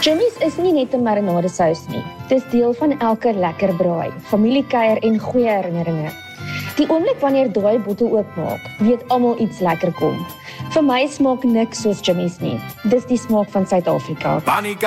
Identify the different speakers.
Speaker 1: Jimmy's is nie net 'n marinadesous nie. Dis deel van elke lekker braai, familiekuier en goeie herinneringe. Die oomblik wanneer daai bottel oopmaak, weet almal iets lekker kom. Vir my smaak niks soos Jimmy's nie. Dis die smaak van Suid-Afrika.